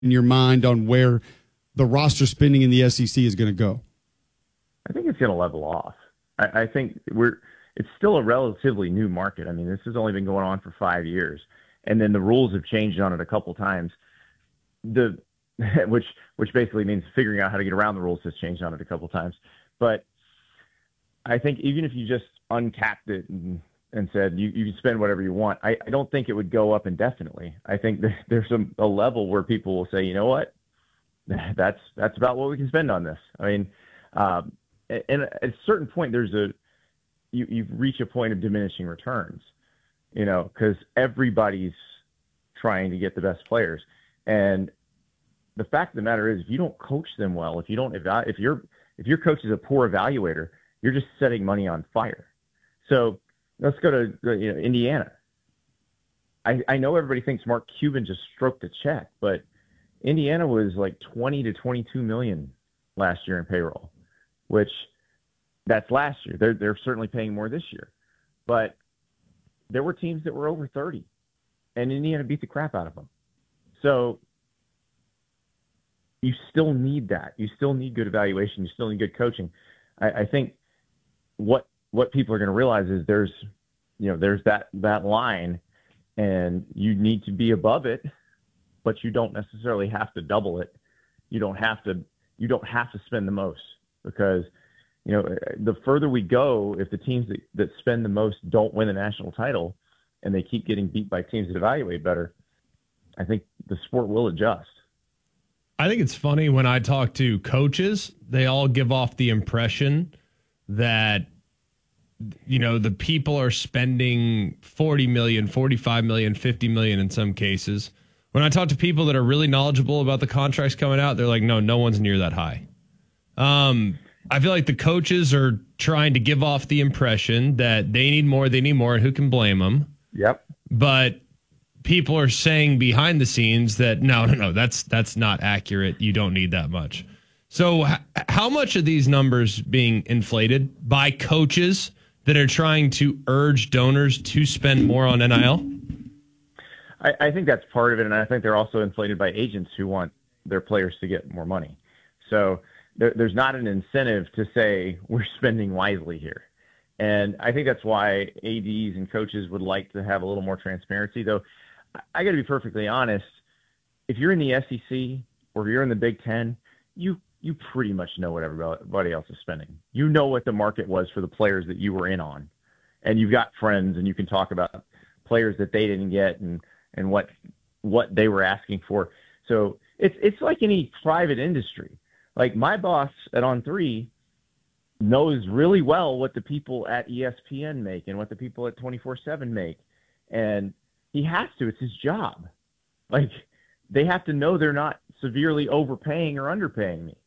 in your mind on where the roster spending in the SEC is going to go? I think it's going to level off. I think it's still a relatively new market. I mean, this has only been going on for 5 years, and then the rules have changed on it a couple times. Which basically means figuring out how to get around the rules has changed on it a couple times. But I think even if you just uncapped it and said you can spend whatever you want, I don't think it would go up indefinitely. I think there's a level where people will say, you know what, that's about what we can spend on this. I mean, and at a certain point, you reach a point of diminishing returns, because everybody's trying to get the best players. And the fact of the matter is, if you don't coach them well, if your coach is a poor evaluator, you're just setting money on fire. So let's go to Indiana. I know everybody thinks Mark Cuban just stroked a check, but Indiana was like 20 to 22 million last year in payroll, which that's last year. They're certainly paying more this year, but there were teams that were over 30, and Indiana beat the crap out of them. So you still need that. You still need good evaluation. You still need good coaching. I think what people are going to realize is there's that line, and you need to be above it, but you don't necessarily have to double it. You don't have to spend the most, because the further we go, if the teams that spend the most don't win the national title and they keep getting beat by teams that evaluate better, I think the sport will adjust. I think it's funny when I talk to coaches, they all give off the impression that, the people are spending $40 million, $45 million, $50 million in some cases. When I talk to people that are really knowledgeable about the contracts coming out, they're like, no one's near that high. I feel like the coaches are trying to give off the impression that they need more, and who can blame them? Yep. But people are saying behind the scenes that no, that's not accurate. You don't need that much. So how much are these numbers being inflated by coaches that are trying to urge donors to spend more on NIL? I think that's part of it, and I think they're also inflated by agents who want their players to get more money. So there's not an incentive to say we're spending wisely here. And I think that's why ADs and coaches would like to have a little more transparency, though. I got to be perfectly honest. If you're in the SEC or if you're in the Big Ten, you pretty much know what everybody else is spending. You know what the market was for the players that you were in on, and you've got friends, and you can talk about players that they didn't get and what they were asking for. So it's like any private industry. Like my boss at On3 knows really well what the people at ESPN make and what the people at 24/7 make, and he has to. It's his job. Like, they have to know they're not severely overpaying or underpaying me.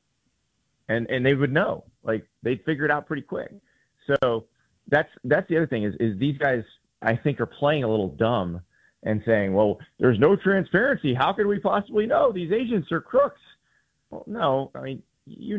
And they would know. Like, they'd figure it out pretty quick. So that's the other thing is these guys, I think, are playing a little dumb and saying, well, there's no transparency. How could we possibly know? These agents are crooks. Well, no. I mean,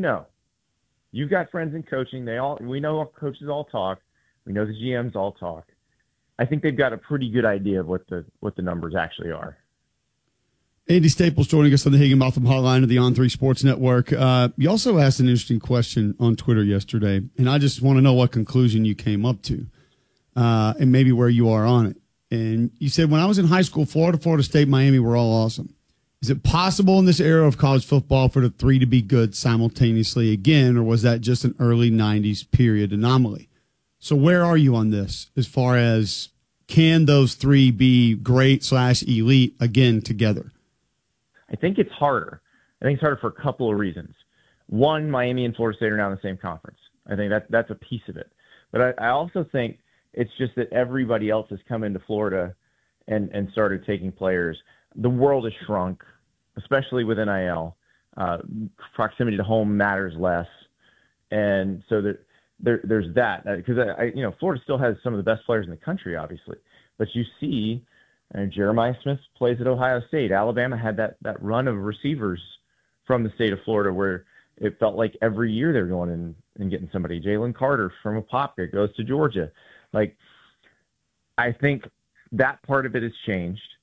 you've got friends in coaching. We know our coaches all talk. We know the GMs all talk. I think they've got a pretty good idea of what the numbers actually are. Andy Staples joining us on the Higginbotham Hotline of the On3 Sports Network. You also asked an interesting question on Twitter yesterday, and I just want to know what conclusion you came up to and maybe where you are on it. And you said, when I was in high school, Florida State, Miami were all awesome. Is it possible in this era of college football for the three to be good simultaneously again, or was that just an early 90s period anomaly? So where are you on this as far as can those three be great/elite again together? I think it's harder. I think it's harder for a couple of reasons. One, Miami and Florida State are now in the same conference. I think that's a piece of it. But I also think it's just that everybody else has come into Florida and started taking players. The world has shrunk, especially with NIL. Proximity to home matters less. And so there's that. Because Florida still has some of the best players in the country, obviously. But you see, Jeremiah Smith plays at Ohio State. Alabama had that run of receivers from the state of Florida where it felt like every year they're going in and getting somebody. Jalen Carter from Apopka goes to Georgia. Like, I think that part of it has changed.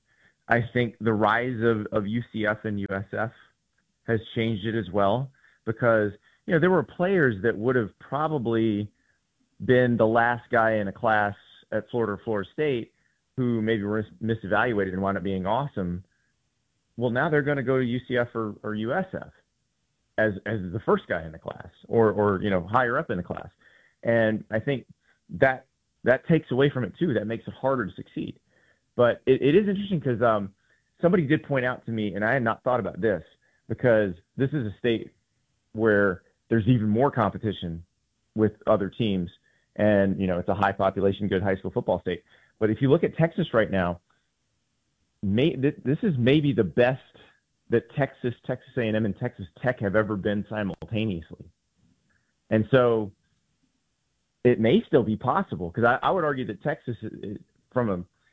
I think the rise of UCF and USF has changed it as well, because, there were players that would have probably been the last guy in a class at Florida or Florida State who maybe were misevaluated and wound up being awesome. Well, now they're going to go to UCF or USF as the first guy in the class or higher up in the class. And I think that takes away from it too. That makes it harder to succeed. But it is interesting because somebody did point out to me, and I had not thought about this, because this is a state where there's even more competition with other teams. And, it's a high population, good high school football state. But if you look at Texas right now, this is maybe the best that Texas A&M, and Texas Tech have ever been simultaneously. And so it may still be possible, because I would argue that Texas, from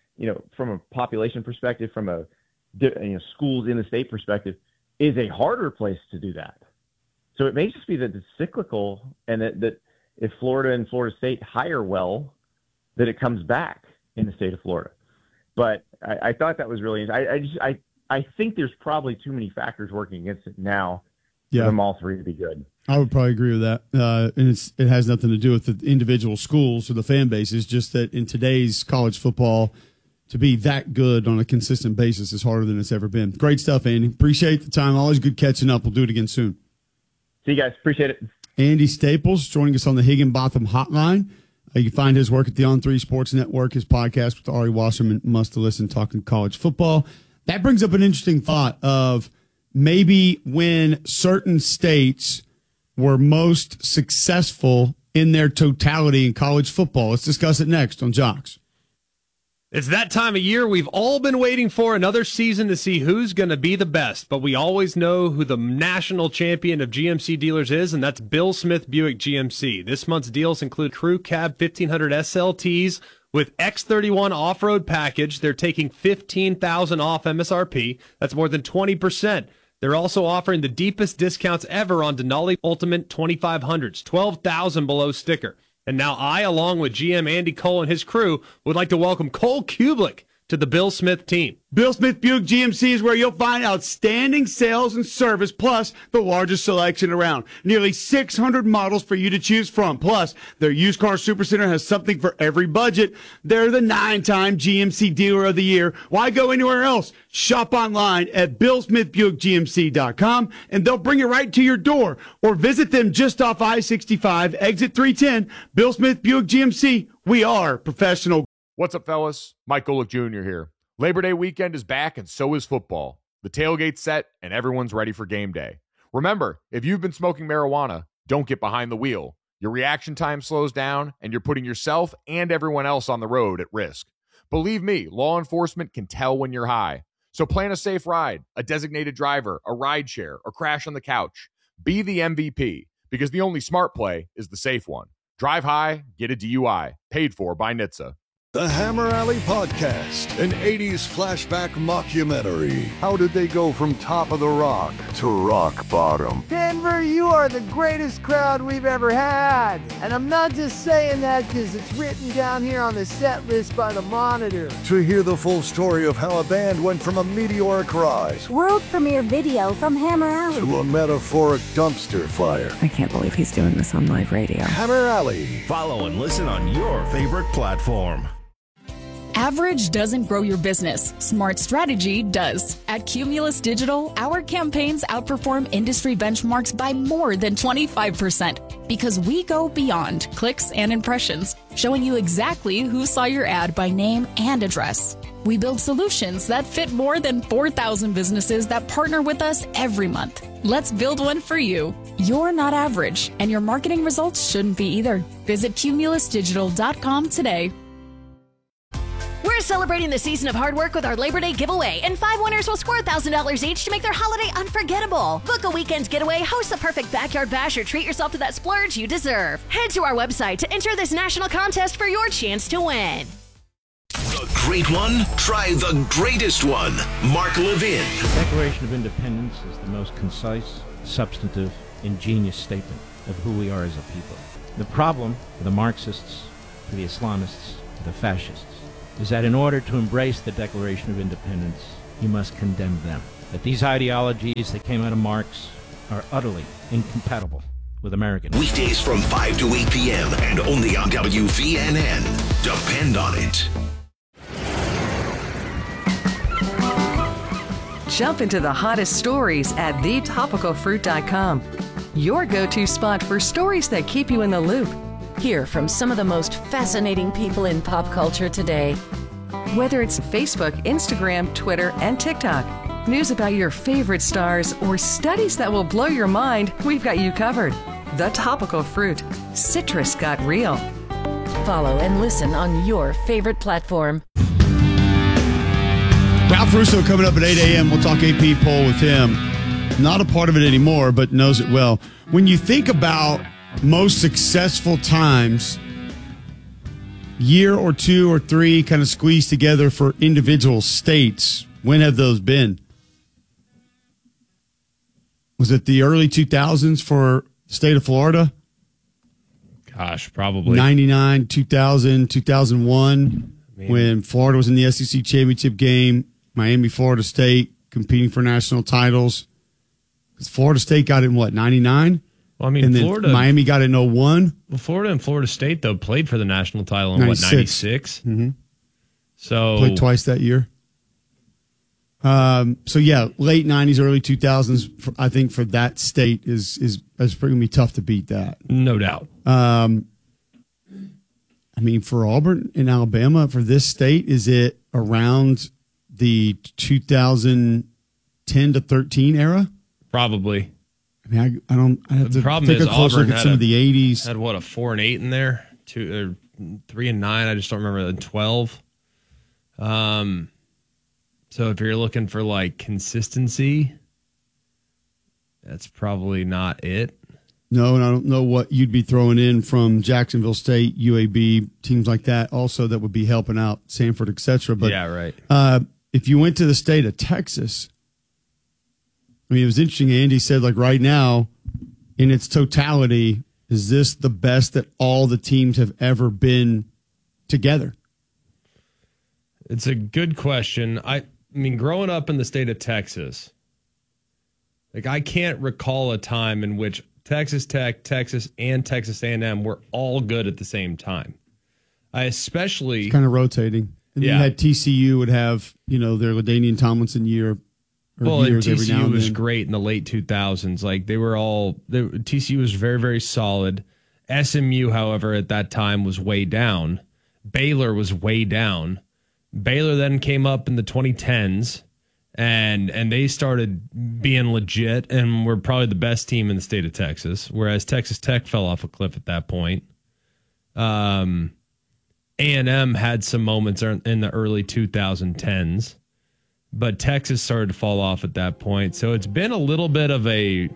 a population perspective, from a schools in the state perspective, is a harder place to do that. So it may just be that it's cyclical, and that if Florida and Florida State hire well, that it comes back in the state of Florida. But I thought that was really interesting. I think there's probably too many factors working against it now for them all three to be good. I would probably agree with that. And it has nothing to do with the individual schools or the fan bases, just that in today's college football, to be that good on a consistent basis is harder than it's ever been. Great stuff, Andy. Appreciate the time. Always good catching up. We'll do it again soon. See you guys. Appreciate it. Andy Staples joining us on the Higginbotham Hotline. You can find his work at the On3 Sports Network, his podcast with Ari Wasserman, Must Listen, talking college football. That brings up an interesting thought of maybe when certain states were most successful in their totality in college football. Let's discuss it next on Jocks. It's that time of year we've all been waiting for, another season to see who's going to be the best. But we always know who the national champion of GMC dealers is, and that's Bill Smith Buick GMC. This month's deals include Crew Cab 1500 SLTs with X31 off-road package. They're taking $15,000 off MSRP. That's more than 20%. They're also offering the deepest discounts ever on Denali Ultimate 2500s, $12,000 below sticker. And now I, along with GM Andy Cole and his crew, would like to welcome Cole Kublik to the Bill Smith team. Bill Smith Buick GMC is where you'll find outstanding sales and service, plus the largest selection around. Nearly 600 models for you to choose from. Plus, their used car supercenter has something for every budget. They're the 9-time GMC Dealer of the Year. Why go anywhere else? Shop online at BillSmithBuickGMC.com, and they'll bring it right to your door. Or visit them just off I-65, exit 310. Bill Smith Buick GMC. We are professional. What's up, fellas? Mike Golick Jr. here. Labor Day weekend is back, and so is football. The tailgate's set, and everyone's ready for game day. Remember, if you've been smoking marijuana, don't get behind the wheel. Your reaction time slows down, and you're putting yourself and everyone else on the road at risk. Believe me, law enforcement can tell when you're high. So plan a safe ride, a designated driver, a ride share, or crash on the couch. Be the MVP, because the only smart play is the safe one. Drive high, get a DUI. Paid for by NHTSA. The Hammer Alley Podcast, an 80s flashback mockumentary. How did they go from top of the rock to rock bottom? Denver, you are the greatest crowd we've ever had. And I'm not just saying that because it's written down here on the set list by the Monitor. To hear the full story of how a band went from a meteoric rise, world premiere video from Hammer Alley, to a metaphoric dumpster fire. I can't believe he's doing this on live radio. Hammer Alley. Follow and listen on your favorite platform. Average doesn't grow your business. Smart strategy does. At Cumulus Digital, our campaigns outperform industry benchmarks by more than 25% because we go beyond clicks and impressions, showing you exactly who saw your ad by name and address. We build solutions that fit more than 4,000 businesses that partner with us every month. Let's build one for you. You're not average, and your marketing results shouldn't be either. Visit cumulusdigital.com today. We're celebrating the season of hard work with our Labor Day giveaway, and 5 winners will score $1,000 each to make their holiday unforgettable. Book a weekend getaway, host a perfect backyard bash, or treat yourself to that splurge you deserve. Head to our website to enter this national contest for your chance to win. The great one? Try the greatest one. Mark Levin. The Declaration of Independence is the most concise, substantive, ingenious statement of who we are as a people. The problem for the Marxists, for the Islamists, for the fascists, is that in order to embrace the Declaration of Independence, you must condemn them. That these ideologies that came out of Marx are utterly incompatible with American. Weekdays from 5 to 8 p.m. and only on WVNN. Depend on it. Jump into the hottest stories at thetopicalfruit.com. Your go-to spot for stories that keep you in the loop. Hear from some of the most fascinating people in pop culture today. Whether it's Facebook, Instagram, Twitter, and TikTok, news about your favorite stars, or studies that will blow your mind, we've got you covered. The Topical Fruit. Citrus got real. Follow and listen on your favorite platform. Ralph Russo coming up at 8 a.m. We'll talk AP poll with him. Not a part of it anymore, but knows it well. When you think about most successful times, year or two or three kind of squeezed together for individual states, when have those been? Was it the early 2000s for the state of Florida? Gosh, probably. 99, 2000, 2001, when Florida was in the SEC championship game, Miami, Florida State competing for national titles. Because Florida State got it in, what, 99? Well, I mean, and then Florida, Miami got it in 01. Well, Florida and Florida State, though, played for the national title in, 96? Mm-hmm. So played twice that year. So, yeah, late 90s, early 2000s, I think for that state is going to be tough to beat that. No doubt. I mean, for Auburn and Alabama, for this state, is it around the 2010 to 13 era? Probably. I mean, I have to problem take is a close look Auburn at some of the 80s. Had what, a 4 and 8 in there, 3 and 9. I just don't remember the 12. So if you're looking for like consistency, that's probably not it. No, and I don't know what you'd be throwing in from Jacksonville State, UAB, teams like that. Also, that would be helping out Sanford, etc. But yeah, right. If you went to the state of Texas, I mean, it was interesting. Andy said, like, right now, in its totality, is this the best that all the teams have ever been together? It's a good question. I mean, growing up in the state of Texas, like, I can't recall a time in which Texas Tech, Texas, and Texas A&M were all good at the same time. I especially... It's kind of rotating. And yeah. You had TCU would have, their LaDainian Tomlinson year. Well, and years every now TCU and was then. great in the late 2000s. Like, TCU was very, very solid. SMU, however, at that time was way down. Baylor was way down. Baylor then came up in the 2010s, and they started being legit and were probably the best team in the state of Texas, whereas Texas Tech fell off a cliff at that point. A&M had some moments in the early 2010s. But Texas started to fall off at that point. So it's been a little bit of a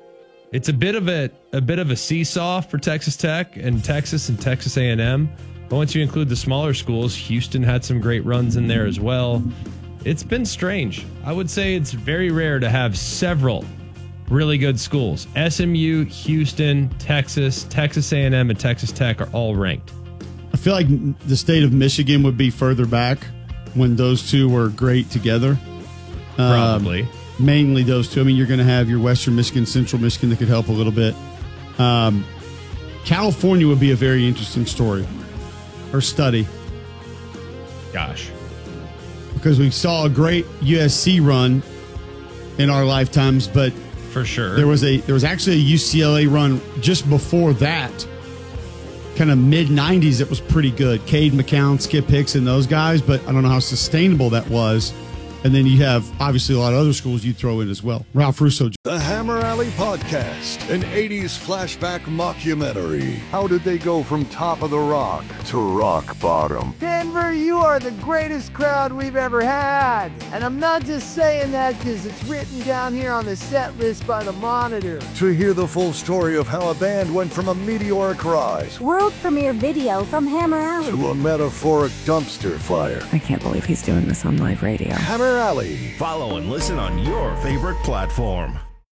seesaw for Texas Tech and Texas A&M. But once you include the smaller schools, Houston had some great runs in there as well. It's been strange. I would say it's very rare to have several really good schools. SMU, Houston, Texas A&M, and Texas Tech are all ranked. I feel like the state of Michigan would be further back when those two were great together. Probably. Mainly those two. I mean, you're going to have your Western Michigan, Central Michigan that could help a little bit. California would be a very interesting story or study. Gosh. Because we saw a great USC run in our lifetimes, but for sure there was actually a UCLA run just before that. Kind of mid-90s, it was pretty good. Cade McCown, Skip Hicks, and those guys, but I don't know how sustainable that was. And then you have, obviously, a lot of other schools you throw in as well. Ralph Russo. The Hammer Alley Podcast, an 80s flashback mockumentary. How did they go from top of the rock to rock bottom? Denver, you are the greatest crowd we've ever had. And I'm not just saying that because it's written down here on the set list by the Monitor. To hear the full story of how a band went from a meteoric rise, world premiere video from Hammer Alley, to a metaphoric dumpster fire. I can't believe he's doing this on live radio. Hammer Alley. Follow and listen on your favorite platform.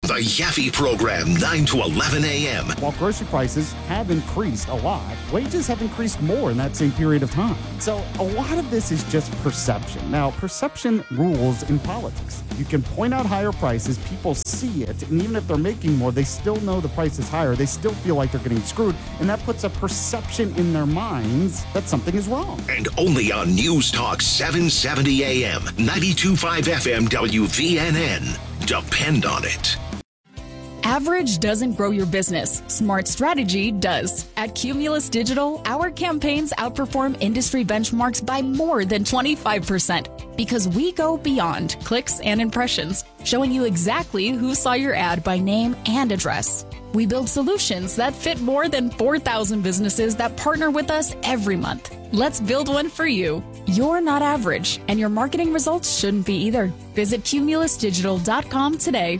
The Yaffe Program, 9 to 11 a.m. While grocery prices have increased a lot, wages have increased more in that same period of time. So a lot of this is just perception. Now, perception rules in politics. You can point out higher prices, people see it, and even if they're making more, they still know the price is higher. They still feel like they're getting screwed, and that puts a perception in their minds that something is wrong. And only on News Talk 770 AM, 92.5 FM WVNN. Depend on it. Average doesn't grow your business. Smart strategy does. At Cumulus Digital, our campaigns outperform industry benchmarks by more than 25% because we go beyond clicks and impressions, showing you exactly who saw your ad by name and address. We build solutions that fit more than 4,000 businesses that partner with us every month. Let's build one for you. You're not average, and your marketing results shouldn't be either. Visit cumulusdigital.com today.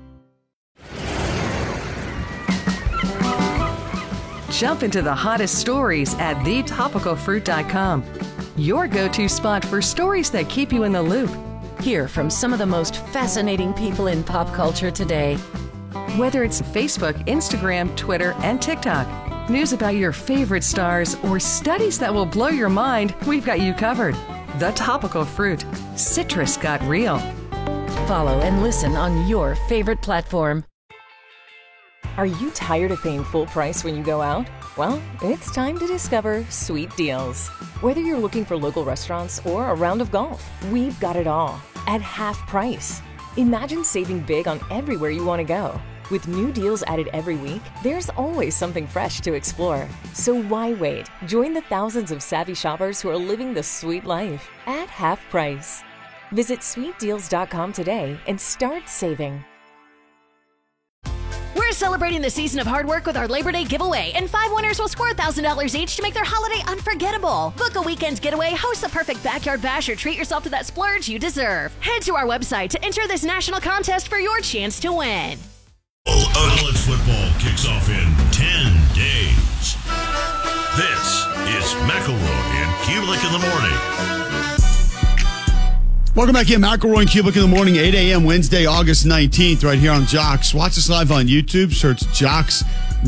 Jump into the hottest stories at thetopicalfruit.com. Your go-to spot for stories that keep you in the loop. Hear from some of the most fascinating people in pop culture today. Whether it's Facebook, Instagram, Twitter, and TikTok, news about your favorite stars, or studies that will blow your mind, we've got you covered. The Topical Fruit. Citrus got real. Follow and listen on your favorite platform. Are you tired of paying full price when you go out? Well, it's time to discover Sweet Deals. Whether you're looking for local restaurants or a round of golf, we've got it all at half price. Imagine saving big on everywhere you want to go. With new deals added every week, there's always something fresh to explore. So why wait? Join the thousands of savvy shoppers who are living the sweet life at half price. Visit sweetdeals.com today and start saving. We're celebrating the season of hard work with our Labor Day giveaway, and 5 winners will score $1,000 each to make their holiday unforgettable. Book a weekend getaway, host the perfect backyard bash, or treat yourself to that splurge you deserve. Head to our website to enter this national contest for your chance to win. College football kicks off in 10 days. This is McElroy and Kulik in the morning. Welcome back in. McElroy and Kulik in the morning, 8 a.m. Wednesday, August 19th, right here on Jocks. Watch us live on YouTube. Search Jocks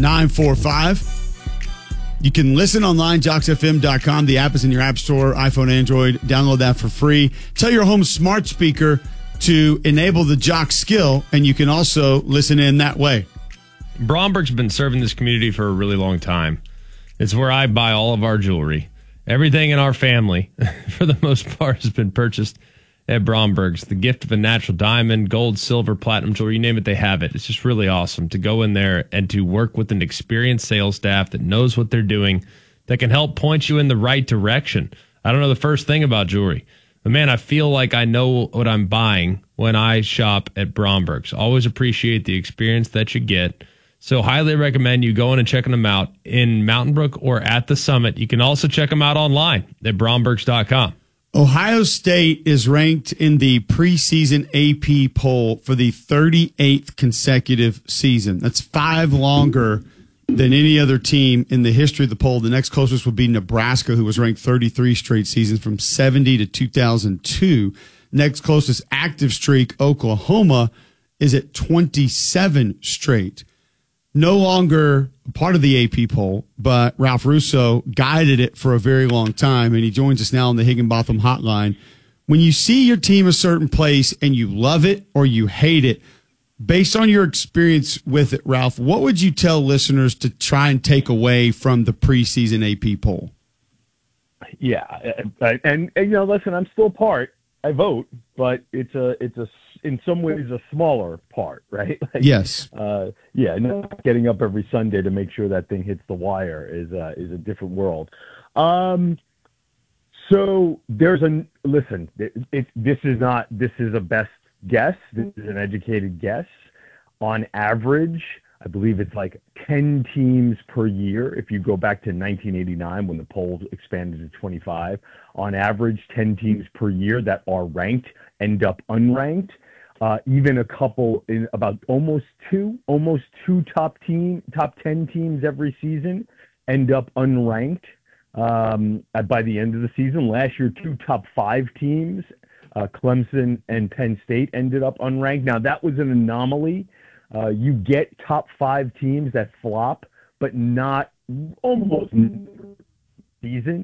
945. You can listen online, jocksfm.com. The app is in your app store, iPhone, Android. Download that for free. Tell your home smart speaker to enable the Jock skill, and you can also listen in that way. Bromberg's been serving this community for a really long time. It's where I buy all of our jewelry. Everything in our family, for the most part, has been purchased at Bromberg's. The gift of a natural diamond, gold, silver, platinum jewelry, you name it, they have it. It's just really awesome to go in there and to work with an experienced sales staff that knows what they're doing, that can help point you in the right direction. I don't know the first thing about jewelry, but man, I feel like I know what I'm buying when I shop at Bromberg's. Always appreciate the experience that you get. So highly recommend you going and checking them out in Mountain Brook or at the Summit. You can also check them out online at brombergs.com. Ohio State is ranked in the preseason AP poll for the 38th consecutive season. That's 5 longer than any other team in the history of the poll. The next closest would be Nebraska, who was ranked 33 straight seasons from 70 to 2002. Next closest active streak, Oklahoma, is at 27 straight. No longer part of the AP poll, but Ralph Russo guided it for a very long time, and he joins us now on the Higginbotham Hotline. When you see your team a certain place and you love it or you hate it, based on your experience with it, Ralph, what would you tell listeners to try and take away from the preseason AP poll? Yeah, and you know, listen, I'm still part. I vote, but it's in some ways a smaller part, right? Like, yes. Yeah, not getting up every Sunday to make sure that thing hits the wire is a different world. So there's listen. This is a best guess. This is an educated guess. On average, I believe it's like 10 teams per year. If you go back to 1989 when the poll expanded to 25, on average, 10 teams per year that are ranked end up unranked. Even a couple in about almost two top 10 teams every season end up unranked by the end of the season. Last year, 2 top 5 teams, Clemson and Penn State, ended up unranked. Now, that was an anomaly. You get top 5 teams that flop, but not almost season.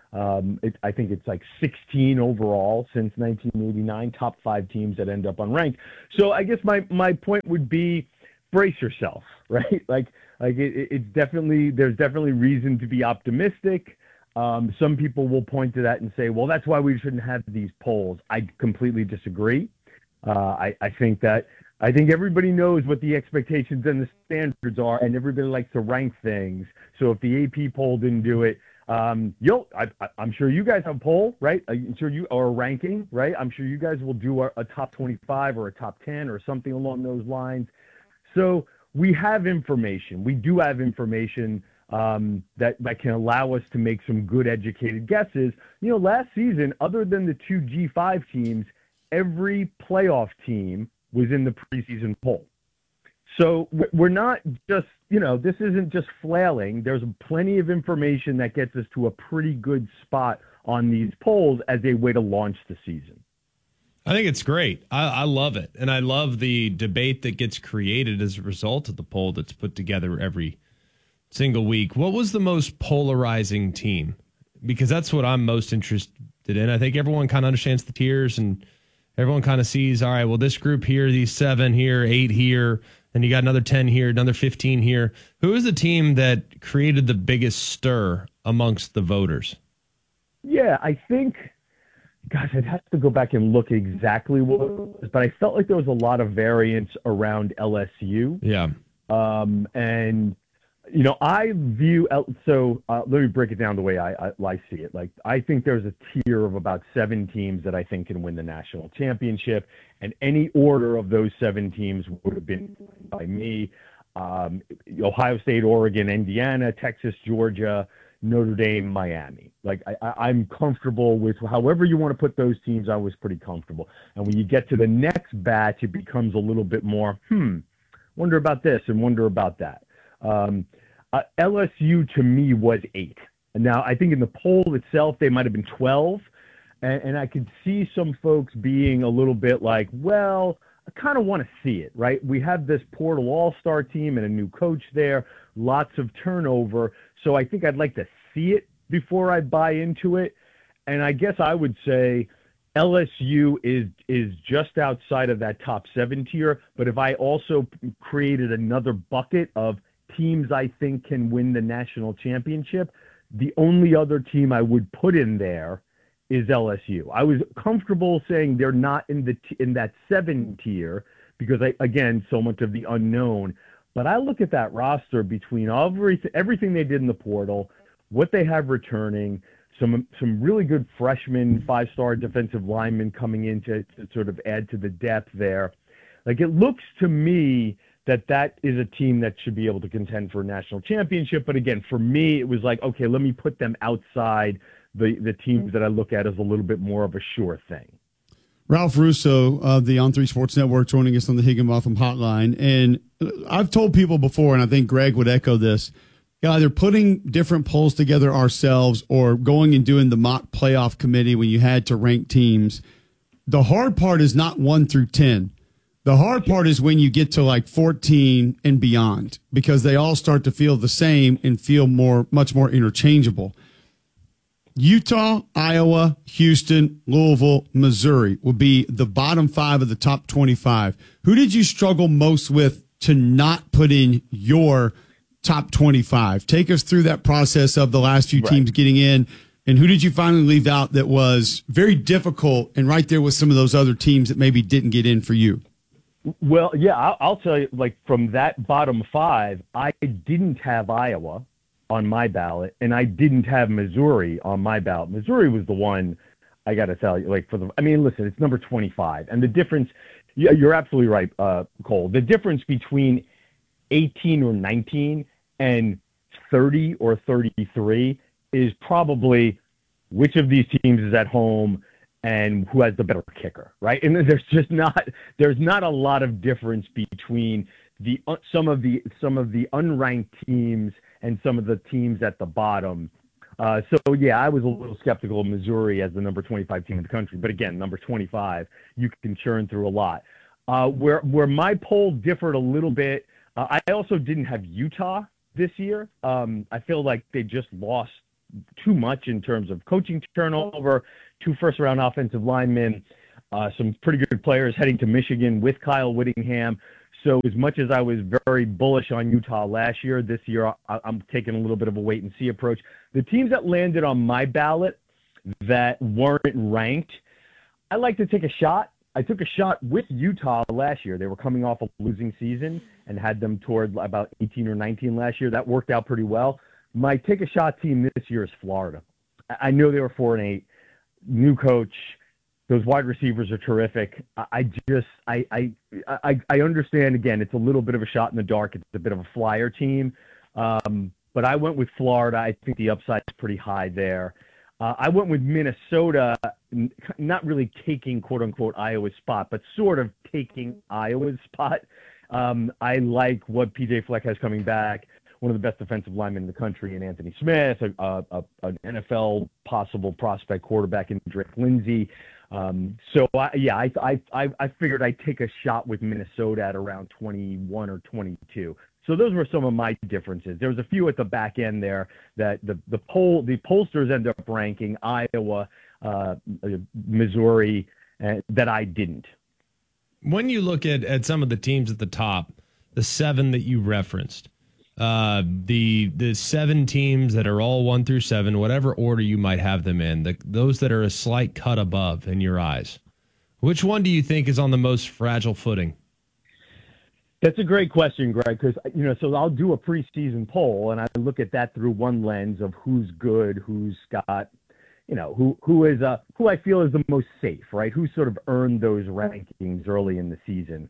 I think it's like 16 overall since 1989, top 5 teams that end up unranked. So I guess my point would be brace yourself, right? It's definitely, there's definitely reason to be optimistic. Some people will point to that and say, well, that's why we shouldn't have these polls. I completely disagree. I think everybody knows what the expectations and the standards are, and everybody likes to rank things. So if the AP poll didn't do it, I'm sure you guys have a poll, right? I'm sure you are ranking, right? I'm sure you guys will do a top 25 or a top 10 or something along those lines. So we have information. We do have information that can allow us to make some good educated guesses. Last season, other than the 2 G5 teams, every playoff team was in the preseason poll. So we're not just, this isn't just flailing. There's plenty of information that gets us to a pretty good spot on these polls as a way to launch the season. I think it's great. I love it. And I love the debate that gets created as a result of the poll that's put together every single week. What was the most polarizing team? Because that's what I'm most interested in. I think everyone kind of understands the tiers and everyone kind of sees, all right, well, this group here, these 7 here, 8 here, and you got another 10 here, another 15 here. Who is the team that created the biggest stir amongst the voters? Yeah, I think, gosh, I'd have to go back and look exactly what it was, but I felt like there was a lot of variance around LSU. Yeah. And, I view, let me break it down the way I see it. I think there's a tier of about 7 teams that I think can win the national championship, and any order of those 7 teams would have been by me. Ohio State, Oregon, Indiana, Texas, Georgia, Notre Dame, Miami. I'm comfortable with however you want to put those teams. I was pretty comfortable. And when you get to the next batch, it becomes a little bit more, wonder about this and wonder about that. LSU to me was 8. Now, I think in the poll itself, they might have been 12. And I could see some folks being a little bit like, well, I kind of want to see it, right? We have this portal all-star team and a new coach there, lots of turnover. So I think I'd like to see it before I buy into it. And I guess I would say LSU is just outside of that top 7 tier. But if I also created another bucket of teams I think can win the national championship, the only other team I would put in there is LSU. I was comfortable saying they're not in that 7 tier because again, so much of the unknown. But I look at that roster between everything they did in the portal, what they have returning, some really good freshmen, 5-star defensive linemen coming in to sort of add to the depth there. It looks to me that is a team that should be able to contend for a national championship. But again, for me, it was like, okay, let me put them outside the teams that I look at as a little bit more of a sure thing. Ralph Russo of the On3 Sports Network joining us on the Higginbotham Hotline. And I've told people before, and I think Greg would echo this, either putting different polls together ourselves or going and doing the mock playoff committee when you had to rank teams. The hard part is not 1 through 10. The hard part is when you get to 14 and beyond, because they all start to feel the same and feel much more interchangeable. Utah, Iowa, Houston, Louisville, Missouri will be the bottom 5 of the top 25. Who did you struggle most with to not put in your top 25? Take us through that process of the last few teams getting in, and who did you finally leave out that was very difficult and right there with some of those other teams that maybe didn't get in for you? Well, yeah, I'll tell you, from that bottom 5, I didn't have Iowa on my ballot, and I didn't have Missouri on my ballot. Missouri was the one, I got to tell you, listen, it's number 25. And the difference, you're absolutely right, Cole. The difference between 18 or 19 and 30 or 33 is probably which of these teams is at home and who has the better kicker, right? And there's not a lot of difference between some of the unranked teams and some of the teams at the bottom. So yeah, I was a little skeptical of Missouri as the number 25 team in the country, but again, number 25, you can churn through a lot. Where my poll differed a little bit, I also didn't have Utah this year. I feel like they just lost too much in terms of coaching turnover, 2 first-round offensive linemen, some pretty good players heading to Michigan with Kyle Whittingham. So as much as I was very bullish on Utah last year, this year I'm taking a little bit of a wait-and-see approach. The teams that landed on my ballot that weren't ranked, I like to take a shot. I took a shot with Utah last year. They were coming off a losing season and had them toward about 18 or 19 last year. That worked out pretty well. My take-a-shot team this year is Florida. I know they were 4-8, new coach. Those wide receivers are terrific. I understand, again, it's a little bit of a shot in the dark. It's a bit of a flyer team. But I went with Florida. I think the upside is pretty high there. I went with Minnesota, not really taking, quote-unquote, Iowa's spot, but sort of taking Iowa's spot. I like what P.J. Fleck has coming back, one of the best defensive linemen in the country in Anthony Smith, an NFL possible prospect quarterback in Drake Lindsey. I figured I'd take a shot with Minnesota at around 21 or 22. So those were some of my differences. There was a few at the back end there that the pollsters ended up ranking Iowa, Missouri, that I didn't. When you look at some of the teams at the top, the 7 that you referenced, the 7 teams that are all 1 through 7, whatever order you might have them in, those that are a slight cut above in your eyes, which one do you think is on the most fragile footing? That's a great question, Greg, because, so I'll do a preseason poll, and I look at that through one lens of who's good, who's got, who I feel is the most safe, right? Who sort of earned those rankings early in the season,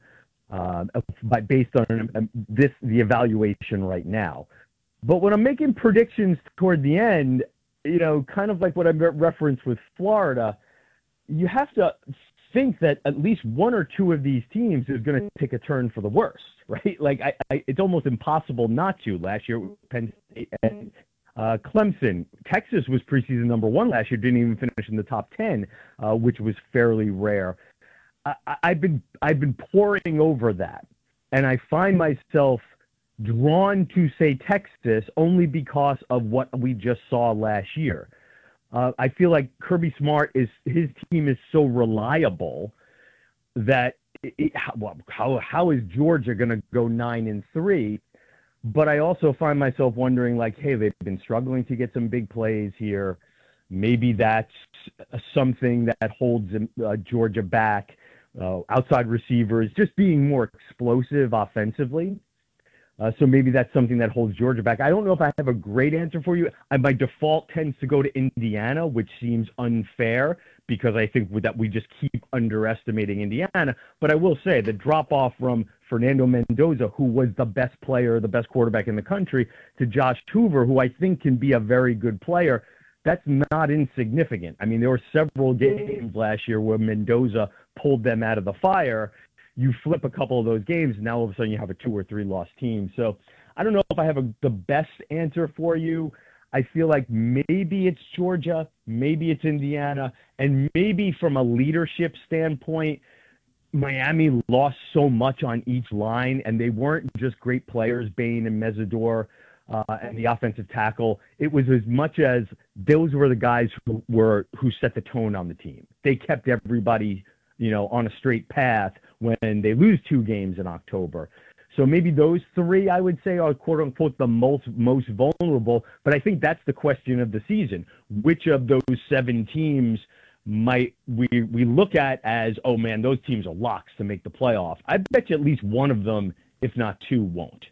based on the evaluation right now. But when I'm making predictions toward the end, kind of like what I referenced with Florida, you have to think that at least 1 or 2 of these teams is going to take a turn for the worse, right? Like it's almost impossible not to. Last year, Penn State and Clemson. Texas was preseason number 1 last year, didn't even finish in the top 10, which was fairly rare. I've been poring over that, and I find myself drawn to say Texas only because of what we just saw last year. I feel like Kirby Smart his team is so reliable that how is Georgia going to go 9-3? But I also find myself wondering, like, hey, they've been struggling to get some big plays here. Maybe that's something that holds Georgia back. Outside receivers just being more explosive offensively. So maybe that's something that holds Georgia back. I don't know if I have a great answer for you. My default tends to go to Indiana, which seems unfair because I think that we just keep underestimating Indiana. But I will say the drop-off from Fernando Mendoza, who was the best player, the best quarterback in the country, to Josh Hoover, who I think can be a very good player, that's not insignificant. I mean, there were several games last year where Mendoza pulled them out of the fire. You flip a couple of those games, and now all of a sudden you have a 2 or 3 loss team. So I don't know if I have the best answer for you. I feel like maybe it's Georgia, maybe it's Indiana, and maybe from a leadership standpoint, Miami lost so much on each line, and they weren't just great players, Bain and Mesidor, and the offensive tackle. It was as much as those were the guys who set the tone on the team. They kept everybody on a straight path when they lose 2 games in October. So maybe those 3, I would say, are quote unquote the most vulnerable. But I think that's the question of the season. Which of those 7 teams might we look at as, oh man, those teams are locks to make the playoff? I bet you at least one of them, if not 2, won't.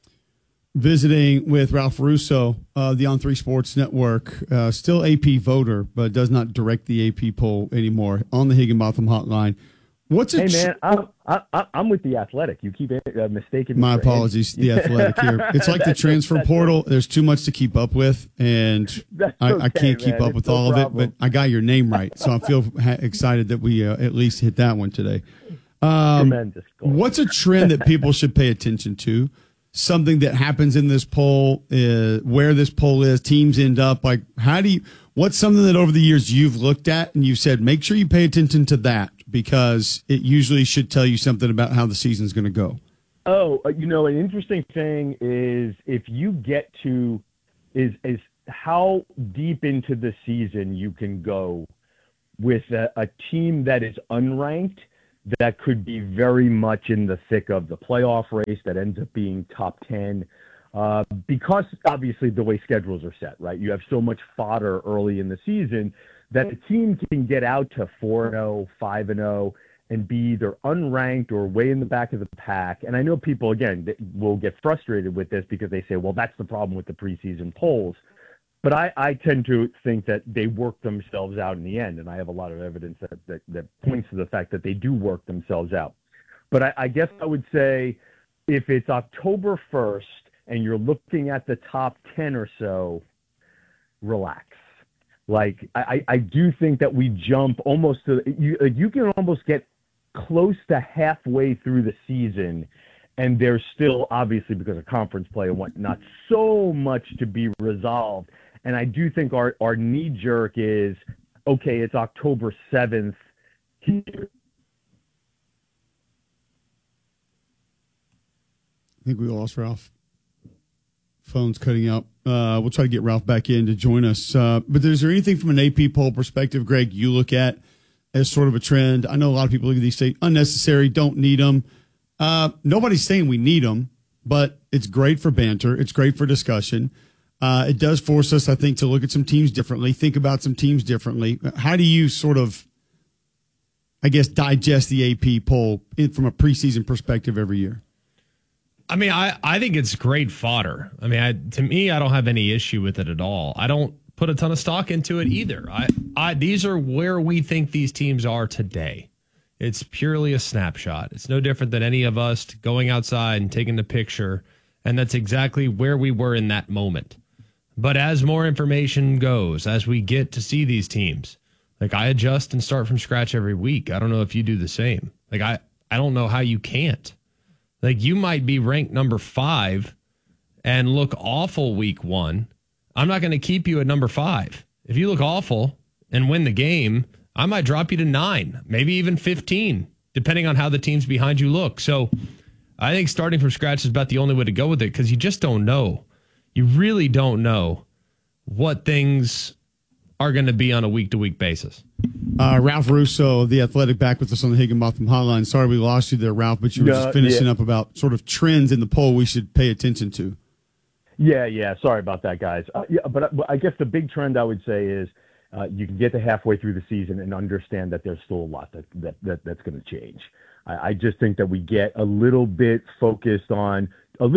Visiting with Ralph Russo of the On3 Sports Network, still AP voter, but does not direct the AP poll anymore, on the Higginbotham hotline. Man, I'm with the Athletic. You keep mistaking me. My apologies, the Athletic here. It's like the transfer portal. There's too much to keep up with, and I can't keep up with all of it, but I got your name right, so I feel excited that we at least hit that one today. Tremendous goal. What's a trend that people should pay attention to? Something that happens in this poll, where this poll is, teams end up, like what's something that over the years you've looked at and you've said, make sure you pay attention to that because it usually should tell you something about how the season's going to go. Oh, an interesting thing is if you get to is how deep into the season you can go with a team that is unranked that could be very much in the thick of the playoff race that ends up being top 10 because obviously the way schedules are set, right? You have so much fodder early in the season that a team can get out to 4-0, 5-0, and be either unranked or way in the back of the pack. And I know people, again, will get frustrated with this because they say, well, that's the problem with the preseason polls. But I tend to think that they work themselves out in the end, and I have a lot of evidence that points to the fact that they do work themselves out. But I guess I would say if it's October 1st and you're looking at the top 10 or so, relax. Like, I do think that we jump almost to – you can almost get close to halfway through the season, and there's still, obviously, because of conference play and whatnot, so much to be resolved. And I do think our knee-jerk is, okay, it's October 7th. I think we lost Ralph. Phone's cutting out. We'll try to get Ralph back in to join us. But is there anything from an AP poll perspective, Greg, you look at as sort of a trend? I know a lot of people look at these say unnecessary, don't need them. Nobody's saying we need them, but it's great for banter. It's great for discussion. It does force us, I think, to look at some teams differently, think about some teams differently. How do you sort of, I guess, digest the AP poll from a preseason perspective every year? I mean, I think it's great fodder. I mean, to me, I don't have any issue with it at all. I don't put a ton of stock into it either. These are where we think these teams are today. It's purely a snapshot. It's no different than any of us going outside and taking the picture, and that's exactly where we were in that moment. But as more information goes, as we get to see these teams, like I adjust and start from scratch every week. I don't know if you do the same. Like I don't know how you can't. Like you might be ranked number 5 and look awful week 1. I'm not going to keep you at number 5. If you look awful and win the game, I might drop you to 9, maybe even 15, depending on how the teams behind you look. So I think starting from scratch is about the only way to go with it because you just don't know. You really don't know what things are going to be on a week-to-week basis. Ralph Russo of The Athletic back with us on the Higginbotham Hotline. Sorry we lost you there, Ralph, but you were just finishing up about sort of trends in the poll we should pay attention to. Yeah. Sorry about that, guys. But I guess the big trend I would say is you can get to halfway through the season and understand that there's still a lot that's going to change. I just think that we get a little too focused on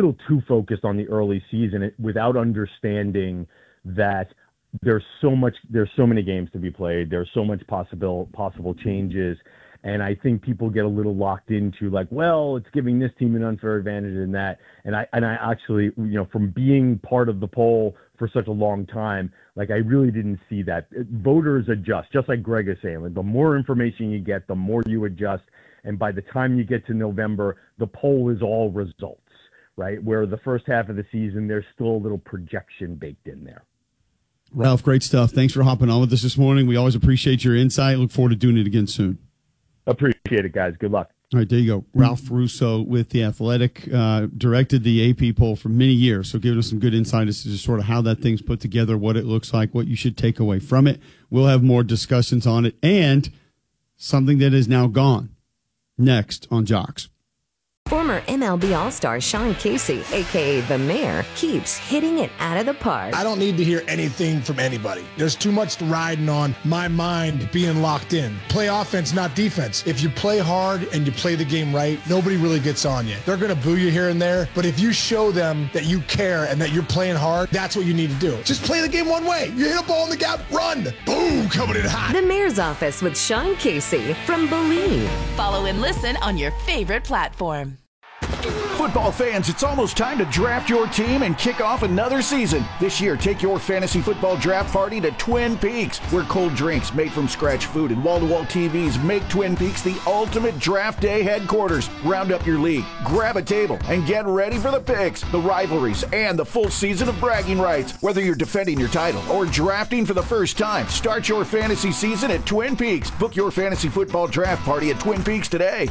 the early season without understanding that there's so many games to be played. There's so much possible changes. And I think people get a little locked into like, well, it's giving this team an unfair advantage in that. And I actually, from being part of the poll for such a long time, like I really didn't see that. Voters adjust, just like Greg is saying. Like, the more information you get, the more you adjust. And by the time you get to November, the poll is all results, right? Where the first half of the season, there's still a little projection baked in there. Ralph, great stuff. Thanks for hopping on with us this morning. We always appreciate your insight. Look forward to doing it again soon. Appreciate it, guys. Good luck. All right, there you go. Ralph Russo with The Athletic, directed the AP poll for many years, so giving us some good insight as to just sort of how that thing's put together, what it looks like, what you should take away from it. We'll have more discussions on it, and something that is now gone next on Jocks. Former MLB All-Star Sean Casey, a.k.a. The Mayor, keeps hitting it out of the park. I don't need to hear anything from anybody. There's too much riding on my mind being locked in. Play offense, not defense. If you play hard and you play the game right, nobody really gets on you. They're going to boo you here and there, but if you show them that you care and that you're playing hard, that's what you need to do. Just play the game one way. You hit a ball in the gap, run. Boom, coming in hot. The Mayor's Office with Sean Casey from Believe. Follow and listen on your favorite platform. Football fans, it's almost time to draft your team and kick off another season. This year, take your fantasy football draft party to Twin Peaks, where cold drinks, made from scratch food, and wall-to-wall TVs make Twin Peaks the ultimate draft day headquarters. Round up your league, grab a table, and get ready for the picks, the rivalries, and the full season of bragging rights. Whether you're defending your title or drafting for the first time, start your fantasy season at Twin Peaks. Book your fantasy football draft party at Twin Peaks today.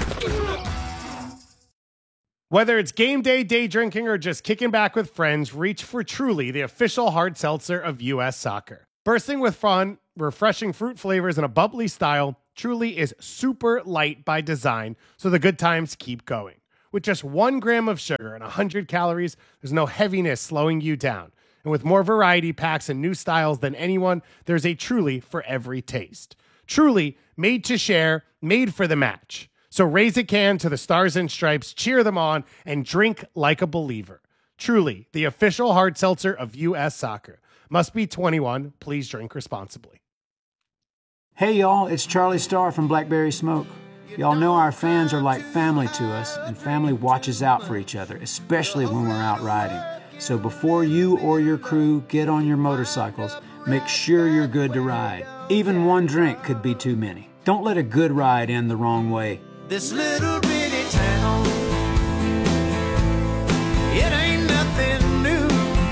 Whether it's game day, day drinking, or just kicking back with friends, reach for Truly, the official hard seltzer of U.S. Soccer. Bursting with fun, refreshing fruit flavors, and a bubbly style, Truly is super light by design, so the good times keep going. With just 1 gram of sugar and 100 calories, there's no heaviness slowing you down. And with more variety packs and new styles than anyone, there's a Truly for every taste. Truly, made to share, made for the match. So raise a can to the Stars and Stripes, cheer them on, and drink like a believer. Truly, the official hard seltzer of U.S. Soccer. Must be 21. Please drink responsibly. Hey, y'all, it's Charlie Starr from Blackberry Smoke. Y'all know our fans are like family to us, and family watches out for each other, especially when we're out riding. So before you or your crew get on your motorcycles, make sure you're good to ride. Even one drink could be too many. Don't let a good ride end the wrong way. This little bitty town, it ain't nothing new.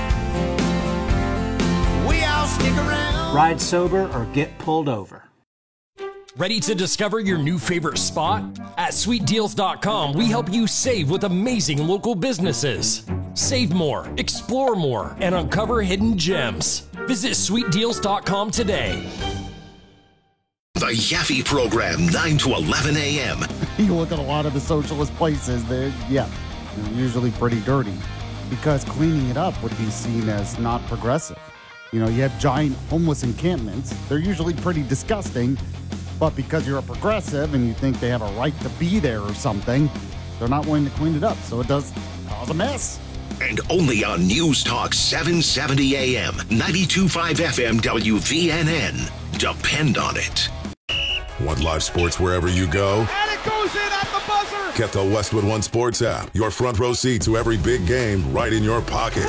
We all stick around. Ride sober or get pulled over. Ready to discover your new favorite spot? At sweetdeals.com, we help you save with amazing local businesses. Save more, explore more, and uncover hidden gems. Visit sweetdeals.com today. The Yaffe Program, 9 to 11 a.m. You look at a lot of the socialist places, they're usually pretty dirty because cleaning it up would be seen as not progressive. You know, you have giant homeless encampments. They're usually pretty disgusting, but because you're a progressive and you think they have a right to be there or something, they're not willing to clean it up. So it does cause a mess. And only on News Talk 770 AM, 92.5 FM WVNN. Depend on it. Want live sports wherever you go? And it goes in at the buzzer. Get the Westwood One Sports app. Your front row seat to every big game right in your pocket.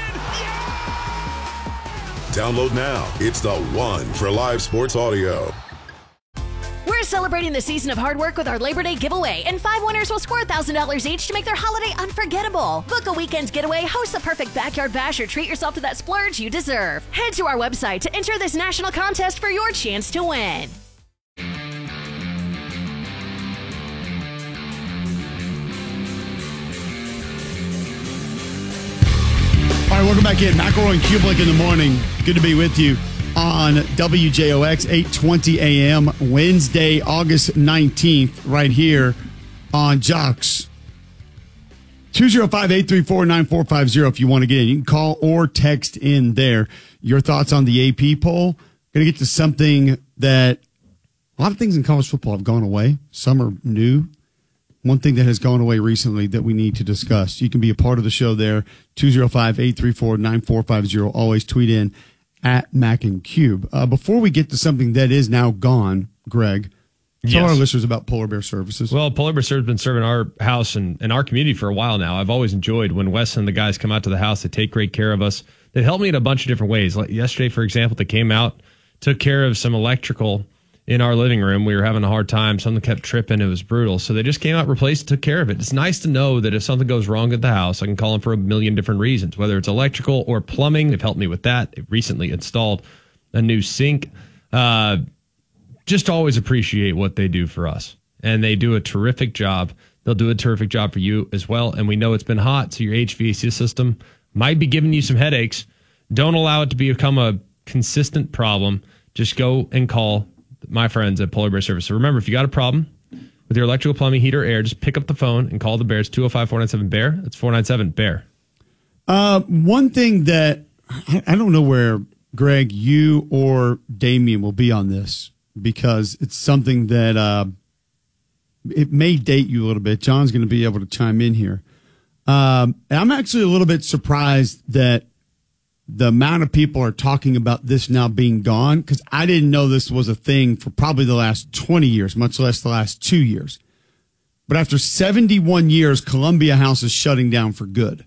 Download now. It's the one for live sports audio. We're celebrating the season of hard work with our Labor Day giveaway, and 5 winners will score $1,000 each to make their holiday unforgettable. Book a weekend getaway, host the perfect backyard bash, or treat yourself to that splurge you deserve. Head to our website to enter this national contest for your chance to win. All right, welcome back in. McElroy and Kublik in the morning. Good to be with you on WJOX, 8:20 a.m., Wednesday, August 19th, right here on Jocks. 205-834-9450 if you want to get in. You can call or text in there. Your thoughts on the AP poll. Going to get to something that a lot of things in college football have gone away. Some are new. One thing that has gone away recently that we need to discuss. You can be a part of the show there, 205-834-9450. Always tweet in at Mac and Cube. Before we get to something that is now gone, Greg, tell our listeners about Polar Bear Services. Well, Polar Bear Services has been serving our house and our community for a while now. I've always enjoyed when Wes and the guys come out to the house. They take great care of us. They helped me in a bunch of different ways. Like yesterday, for example, they came out, took care of some electrical in our living room. We were having a hard time. Something kept tripping. It was brutal. So they just came out, replaced, took care of it. It's nice to know that if something goes wrong at the house, I can call them for a million different reasons, whether it's electrical or plumbing. They've helped me with that. They've recently installed a new sink. Just always appreciate what they do for us. And they do a terrific job. They'll do a terrific job for you as well. And we know it's been hot, so your HVAC system might be giving you some headaches. Don't allow it to become a consistent problem. Just go and call my friends at Polar Bear Service. So remember, if you got a problem with your electrical, plumbing, heat, or air, just pick up the phone and call the Bears. 205-497-BEAR. That's 497-BEAR. One thing that I don't know where, Greg, you or Damien will be on this, because it's something that it may date you a little bit. John's going to be able to chime in here. And I'm actually a little bit surprised that the amount of people are talking about this now being gone, because I didn't know this was a thing for probably the last 20 years, much less the last 2 years. But after 71 years, Columbia House is shutting down for good.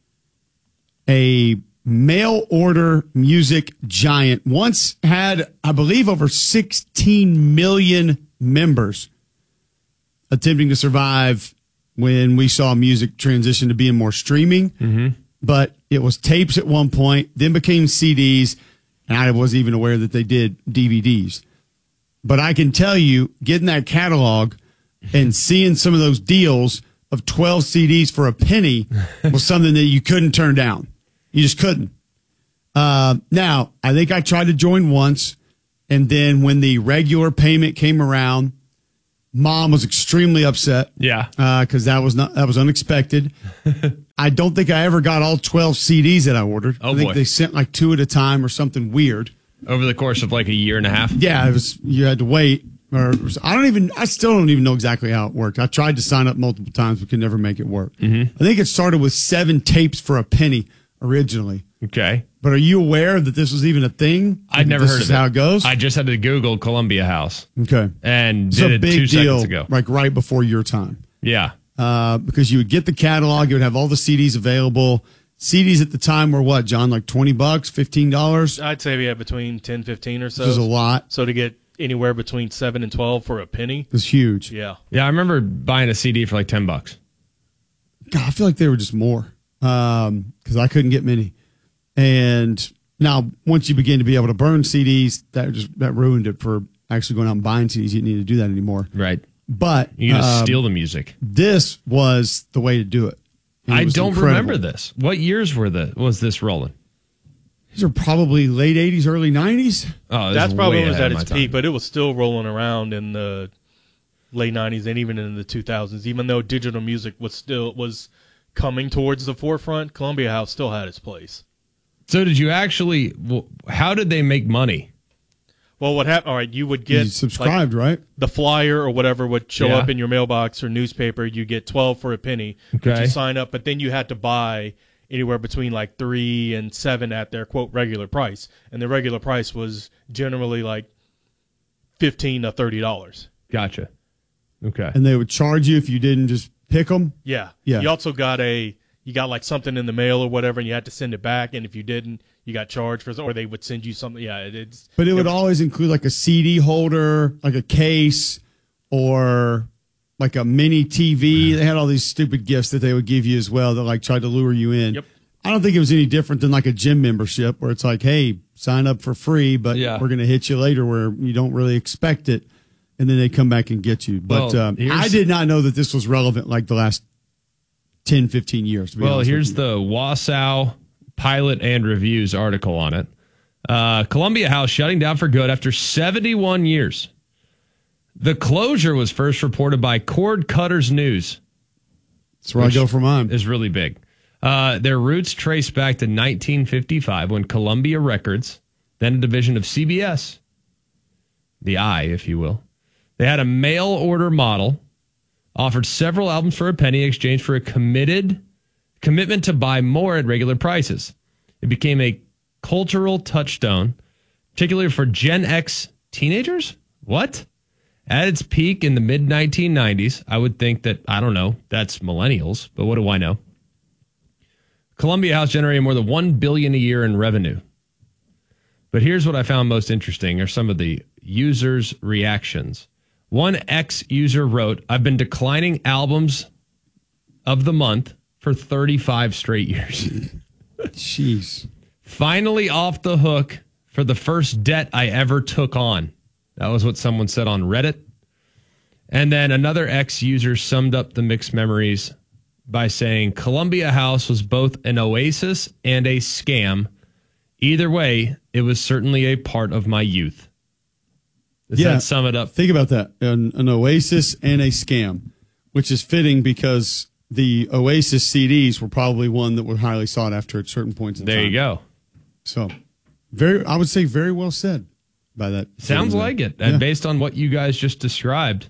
A mail order music giant once had, I believe, over 16 million members attempting to survive when we saw music transition to being more streaming. But it was tapes at one point, then became CDs, and I wasn't even aware that they did DVDs. But I can tell you, getting that catalog and seeing some of those deals of 12 CDs for a penny was something that you couldn't turn down. You just couldn't. Now, I think I tried to join once, and then when the regular payment came around, Mom was extremely upset. Yeah. Because that was unexpected. I don't think I ever got all 12 CDs that I ordered. I think they sent like 2 at a time or something weird. Over the course of like a year and a half? Yeah, it was. You had to wait. I still don't even know exactly how it worked. I tried to sign up multiple times, but could never make it work. I think it started with 7 tapes for a penny originally. Okay. But are you aware that this was even a thing? I'd never heard of it. This is how it goes? I just had to Google Columbia House. Okay. And It's did a it big 2 deal, seconds ago. like right before your time. Yeah. Because you would get the catalog, you would have all the CDs available. CDs at the time were what, John? Like $20, $15? I'd say between 10, 15 or so. This is a lot. So to get anywhere between 7 and 12 for a penny. It's huge. Yeah. Yeah, I remember buying a CD for like $10. God, I feel like they were just more because I couldn't get many. And now, once you begin to be able to burn CDs, that ruined it for actually going out and buying CDs. You didn't need to do that anymore. Right. But you can just steal the music. This was the way to do it. And I it was don't incredible. remember this. What years was this rolling? These are probably late 80s, early 90s. Oh, that's probably was at its its peak, but it was still rolling around in the late 90s and even in the 2000s. Even though digital music was coming towards the forefront, Columbia House still had its place. So did you actually? How did they make money? Well, what happened? All right, you would get subscribed, right? The flyer or whatever would show Yeah. up in your mailbox or newspaper. You get 12 for a penny. But Okay. you sign up, but then you had to buy anywhere between like 3 and 7 at their quote regular price, and the regular price was generally like $15 to $30. Gotcha. Okay. And they would charge you if you didn't just pick them. Yeah. Yeah. You also got like something in the mail or whatever, and you had to send it back. And if you didn't, you got charged for, or they would send you something. Yeah, But it would always include like a CD holder, like a case, or like a mini TV. They had all these stupid gifts that they would give you as well that like tried to lure you in. Yep. I don't think it was any different than like a gym membership where it's like, hey, sign up for free, but we're going to hit you later where you don't really expect it. And then they come back and get you. But I did not know that this was relevant like the last 10, 15 years. To be honest Here's with you. the Wausau Pilot and Reviews article on it. Columbia House shutting down for good after 71 years. The closure was first reported by Cord Cutters News. That's where I go for mine. Is really big. Their roots trace back to 1955 when Columbia Records, then a division of CBS, the I, if you will, they had a mail order model, offered several albums for a penny in exchange for a commitment to buy more at regular prices. It became a cultural touchstone, particularly for Gen X teenagers. What? At its peak in the mid-1990s, I would think that, I don't know, that's millennials, but what do I know? Columbia House generated more than $1 billion a year in revenue. But here's what I found most interesting are some of the users' reactions. One ex-user wrote, I've been declining albums of the month for 35 straight years. Jeez. Finally off the hook for the first debt I ever took on. That was what someone said on Reddit. And then another ex-user summed up the mixed memories by saying Columbia House was both an oasis and a scam. Either way, it was certainly a part of my youth. Does that sum it up? Think about that. An oasis and a scam, which is fitting because the Oasis CDs were probably one that were highly sought after at certain points in time. There you go. So, I would say very well said by that. Sounds like it. And based on what you guys just described,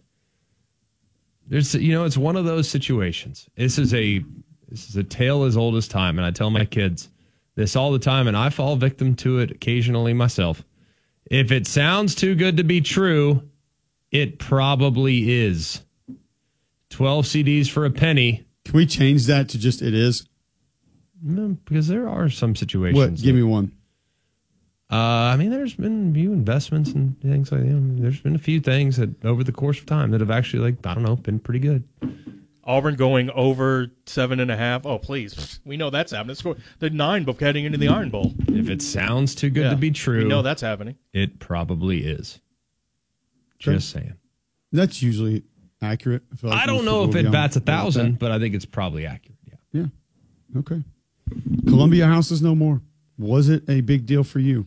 it's one of those situations. This is a tale as old as time. And I tell my kids this all the time, and I fall victim to it occasionally myself. If it sounds too good to be true, it probably is. 12 CDs for a penny. Can we change that to just it is? No, because there are some situations. What? Give me one. I mean, there's been a few investments and things like that. There's been a few things that over the course of time that have actually, been pretty good. Auburn going over 7.5. Oh, please. We know that's happening. Score the 9 book heading into the Iron Bowl. If it sounds too good to be true, we know that's happening. It probably is. Just saying. That's usually accurate. I, feel like I don't know if it bats 1,000, but I think it's probably accurate. Yeah. Okay. Columbia House is no more. Was it a big deal for you?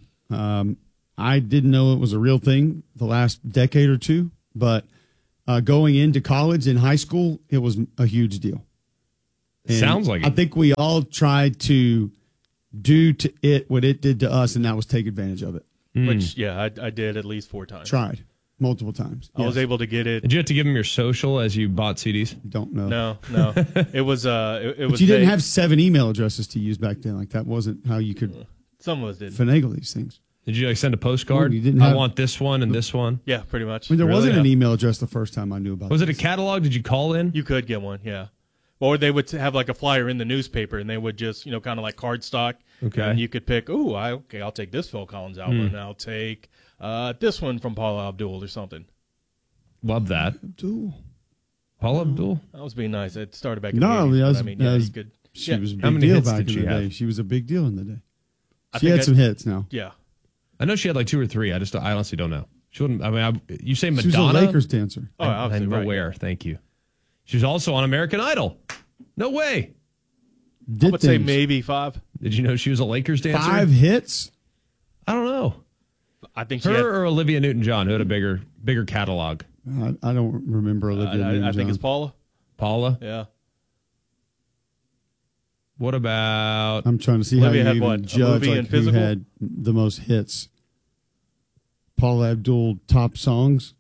I didn't know it was a real thing the last decade or two, but going into college and high school, it was a huge deal. And sounds like it. I think we all tried to do to it what it did to us, and that was take advantage of it. Which, I did at least 4 times. Tried multiple times. I was able to get it. Did you have to give them your social as you bought CDs? Don't know. No. It was it But was. you didn't have 7 email addresses to use back then. Like that wasn't how you could. Some of us did. Finagle these things. Did you send a postcard? Ooh, you didn't I have- want this one and this one. Yeah, pretty much. I mean, there Really? wasn't an Yeah. email address the first time I knew about. Was it a catalog? Did you call in? You could get one, yeah. Or they would have like a flyer in the newspaper, and they would just, kind of like card stock. Okay. And you could pick, I'll take this Phil Collins album, and I'll take this one from Paula Abdul or something. Love that. Abdul. Paula Abdul? That was being nice. It started back in No, the 80s, as, but I mean, yeah, as you could. she yeah. was a How big many deal hits back in did she the day. have? She was a big deal in the day. I She think had some hits now. Yeah. I know she had like 2 or 3. I honestly don't know. She wouldn't. I mean, you say She was Madonna? a Lakers dancer. Oh, obviously, I'm right. aware. Thank you. She was also on American Idol. No way. I would say maybe 5. Did you know she was a Lakers dancer? 5 hits? I don't know. I think she Her had, or Olivia Newton-John, who had a bigger catalog. I don't remember Olivia I think Newton-John. it's Paula. Paula? Yeah. What about... I'm trying to see Olivia how had you what? even A judge movie like, and who physical? had the most hits. Paula Abdul top songs.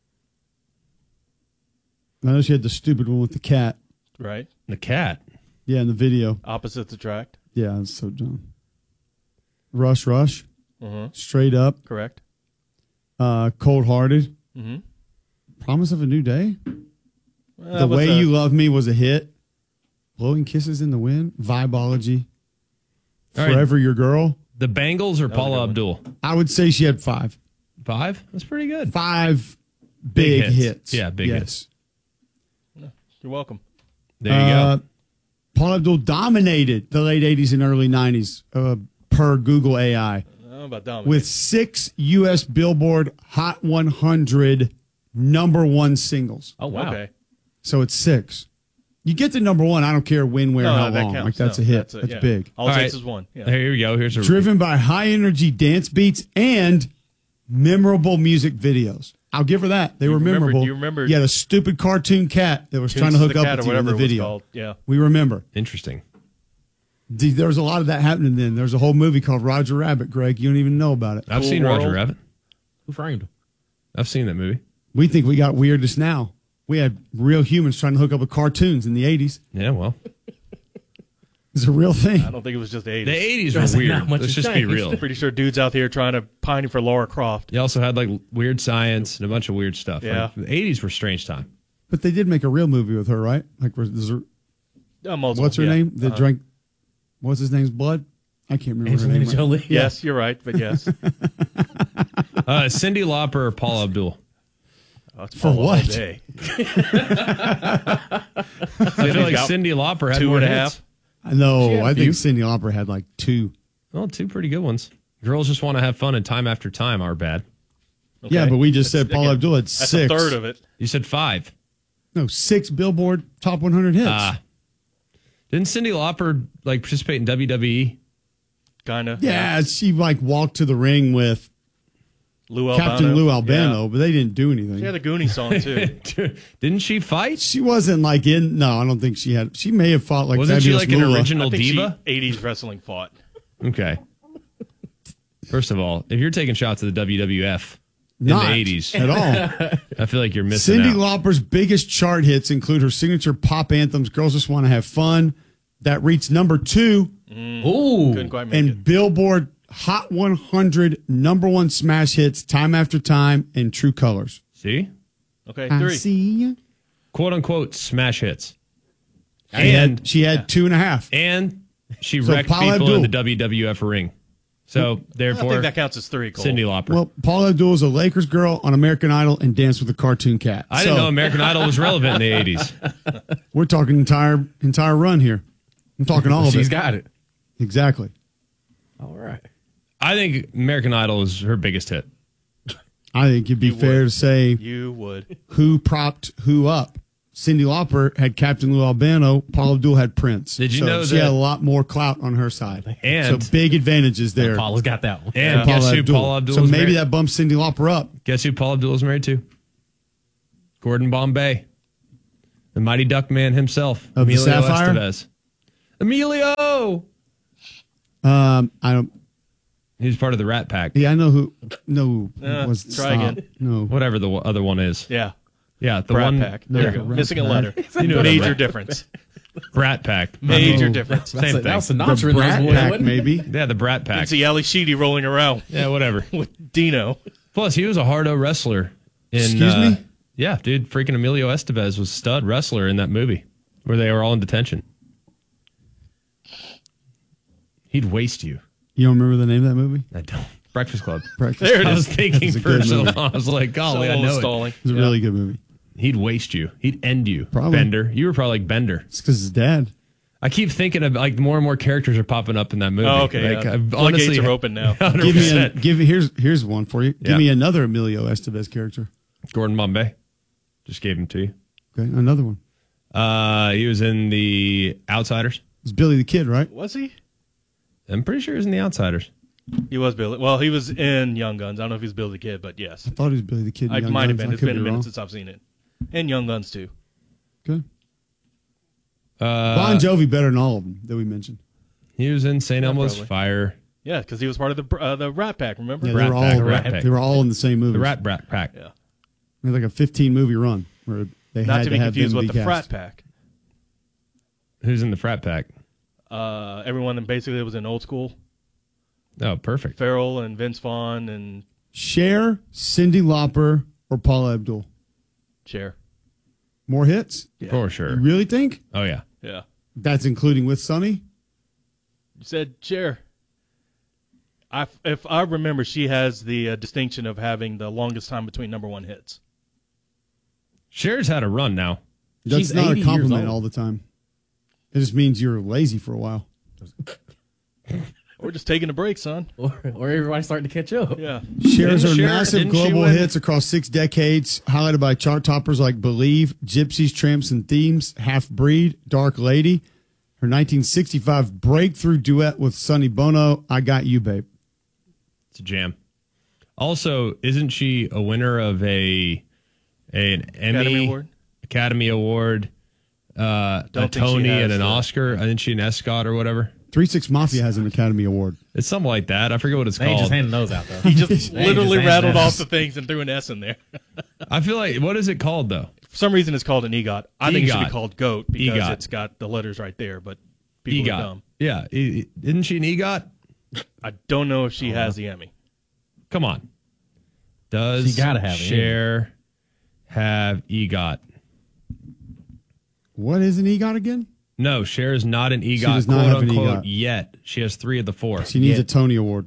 I know she had the stupid one with the cat. Right. The cat? Yeah, in the video. Opposites attract. Yeah, that's so dumb. Rush, Rush. Mm-hmm. Straight Up. Correct. Cold Hearted. Mm-hmm. Promise of a New Day. Well, The Way You Love Me was a hit. Blowing Kisses in the Wind. Vibology. All right. Forever Your Girl. The Bengals or Paula Abdul? I would say she had 5. 5? That's pretty good. 5 big hits. Yeah, big hits. You're welcome. There you go. Paula Abdul dominated the late 80s and early 90s per Google AI I don't know about dominant. with 6 U.S. Billboard Hot 100 #1 singles. Oh, wow. Okay. So it's 6. You get to #1, I don't care when, where, No, how that long. counts. Like that's No, a hit. that's That's yeah. big. All it All takes right. is one. Yeah. There you go. Here's a Driven by high energy dance beats and memorable music videos. I'll give her that. They were memorable. you remember- You had a stupid cartoon cat that was Tunes trying to to hook the up Cat with or you in whatever the it was video. called. Yeah. We remember. Interesting. There was a lot of that happening then. There's a whole movie called Roger Rabbit, Greg. You don't even know about it. I've Cool seen Roger World. Rabbit. Who framed him? I've seen that movie. We think we got weirdest now. We had real humans trying to hook up with cartoons in the 80s. Yeah, well. It's a real thing. I don't think it was just the 80s. The 80s That's were not weird. much Let's has just be changed. real. Pretty sure dudes out there trying to pining for Laura Croft. You also had like weird science and a bunch of weird stuff. Yeah. Like, the 80s were a strange time. But they did make a real movie with her, right? Like, Multiple, what's her yeah. name? That drank, what's his name's blood? I can't remember her name. Angelina Jolie. Yes, you're right, but yes. Cyndi Lauper or Paula Abdul? Oh, it's For Paula all what? day. I feel like got Cyndi Lauper had 2.5. more hits. No, She had a I think few. Cyndi Lauper had like 2. Well, 2 pretty good ones. Girls Just Want to Have Fun and Time After Time are bad. Okay. Yeah, but we just said Paula again, Abdul had That's 6. a third of it. You said 5. No, 6 Billboard Top 100 hits. Didn't Cyndi Lauper like participate in WWE? Kind of. Yeah, she like walked to the ring with Lou Albano. Captain Lou Albano, Yeah. but they didn't do anything. She had a Goonie song, too. Didn't she fight? She wasn't like in. No, I don't think she had. She may have fought like. Wasn't she Fabulous like an Moolah. original I think diva? 80s wrestling fought. Okay. First of all, if you're taking shots at the WWF Not in the 80s at all. I feel like you're missing Cyndi out. Lauper's biggest chart hits include her signature pop anthems "Girls Just Want to Have Fun," that reached #2, Ooh. Couldn't quite make and it. Billboard Hot 100 #1 smash hits "Time After Time" and "True Colors." See? Okay, I 3. see you. quote unquote smash hits. She had 2.5. And she So wrecked Paula people in Abdul. the WWF ring. So therefore, I think that counts as 3, Cole. Cindy Lauper. Well, Paula Abdul is a Lakers girl on American Idol and danced with a cartoon cat. I didn't know American Idol was relevant in the 80s. We're talking entire run here. I'm talking all of it. She's got it. Exactly. All right. I think American Idol is her biggest hit. I think it'd be fair to say You would. who propped who up. Cindy Lauper had Captain Lou Albano. Paula Abdul had Prince. Did you So know she that- had a lot more clout on her side? And- so big advantages there. Paula's got that one. And for guess who Abdul. Paula Abdul So is maybe married? that bumps Cindy Lauper up. Guess who Paula Abdul is married to? Gordon Bombay, the Mighty Duck Man himself, Of the Sapphire? Estevez. Emilio. I don't. He's part of the Rat Pack. Yeah, I know who. No, was try stop. again. No, Whatever the other one is. Yeah. Yeah, the Brat one. Pack. There you go. Rat Missing a Pack. letter. You know, Major Rat- difference. Brat Pack. Major difference. Same thing. That was Sinatra the in those Brat boys, Pack, wasn't it? maybe. Yeah, the Brat You Pack. can see Ali Sheedy rolling around Yeah, whatever. with Dino. Plus, he was a hard-o wrestler. Excuse me? Yeah, dude. Freaking Emilio Estevez was a stud wrestler in that movie where they were all in detention. He'd waste you. You don't remember the name of that movie? I don't. Breakfast Club. Breakfast There it I is. was thinking It's a for good so movie. long. I was like, golly, I Someone was know it. stalling. It's a really good movie. He'd waste you. He'd end you. Probably. Bender. You were probably like Bender. It's because his dad. I keep thinking of like more and more characters are popping up in that movie. Oh, okay. Like, yeah. I've Floodgates are open now. 100%. Give me here's one for you. Yeah. Give me another Emilio Estevez character. Gordon Bombay. Just gave him to you. Okay, another one. He was in The Outsiders. It's Billy the Kid, right? Was he? I'm pretty sure he was in The Outsiders. He was Billy. Well, he was in Young Guns. I don't know if he's Billy the Kid, but yes. I thought he was Billy the Kid. in I Young might have Guns. been. I It's could been a be minute wrong. since I've seen it. And Young Guns, too. Okay. Bon Jovi better than all of them that we mentioned. He was in St. Elmo's probably. Fire. Yeah, because he was part of the Rat Pack, remember? Yeah, they were all Rat Pack. they were all in the same movie. The Rat Pack. Yeah. They had like a 15 movie run where they Not had to be have confused them with be the cast. Frat Pack. Who's in the Frat Pack? Everyone that basically was in Old School. Oh, perfect. Farrell and Vince Vaughn and Cher, Cyndi Lauper, or Paula Abdul. Cher. More hits? For sure. You really think? Oh, yeah. Yeah. That's including with Sonny? You said Cher. If I remember, she has the distinction of having the longest time between number one hits. Cher's had a run now. That's She's not 80 a years compliment old. all the time. It just means you're lazy for a while. We're just taking a break, son. Or everybody's starting to catch up. Yeah. Shares Didn't are Cher- massive didn't she global win- hits across 6 decades, highlighted by chart toppers like Believe, Gypsies, Tramps, and Themes, Half Breed, Dark Lady. Her 1965 breakthrough duet with Sonny Bono, I Got You, Babe. It's a jam. Also, isn't she a winner of an Emmy, Academy Award? a think she Tony, has and an that. Oscar? I think she an ESCOT or whatever. 3 6 Mafia has an Academy Award. It's something like that. I forget what it's They ain't called. just handing those out, though. He just They ain't literally just handing rattled off those. the things and threw an S in there. I feel like, what is it called, though? For some reason, it's called an EGOT. I think it should be EGOT. called GOAT because EGOT. it's got the letters right there, but people are EGOT. dumb. Yeah. Isn't she an EGOT? I don't know if she has the Emmy. Come on. Does She gotta have it, Cher have EGOT? What is an EGOT again? No, Cher is not an EGOT, does not quote have an unquote, EGOT. yet. She has 3 of the 4. She needs a Tony Award.